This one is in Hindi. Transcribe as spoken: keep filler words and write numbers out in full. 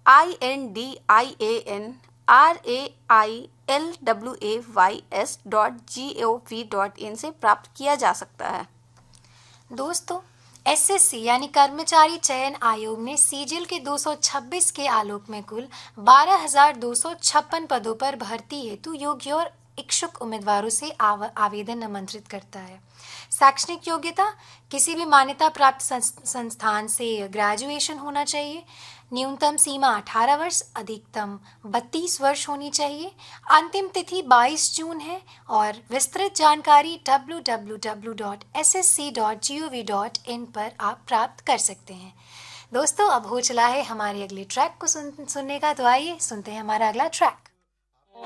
I N D I A N R A I L W A Y S dot G O V dot in से प्राप्त किया जा सकता है। दोस्तों, एस एस सी यानी कर्मचारी चयन आयोग ने सीजिल के दो सौ छब्बीस के आलोक में कुल बारह हजार दो सौ छप्पन पदों पर भर्ती हेतु योग्य और इच्छुक उम्मीदवारों से आव, आवेदन आमंत्रित करता है। शैक्षणिक योग्यता: किसी भी मान्यता प्राप्त संस्थान से ग्रेजुएशन होना चाहिए। न्यूनतम सीमा अठारह वर्ष, अधिकतम बत्तीस वर्ष होनी चाहिए। अंतिम तिथि बाईस जून है और विस्तृत जानकारी W W W dot S S C dot G O V dot in पर आप प्राप्त कर सकते हैं। दोस्तों, अब हो चला है हमारे अगले ट्रैक को सुन, सुनने का, तो आइए सुनते हैं हमारा अगला ट्रैक।